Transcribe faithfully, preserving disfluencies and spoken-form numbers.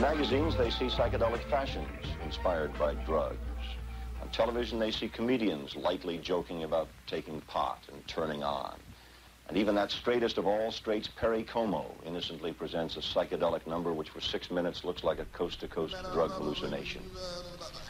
magazines, they see psychedelic fashions inspired by drugs. On television, they see comedians lightly joking about taking pot and turning on. And even that straightest of all straights, Perry Como, innocently presents a psychedelic number which for six minutes looks like a coast-to-coast drug hallucination.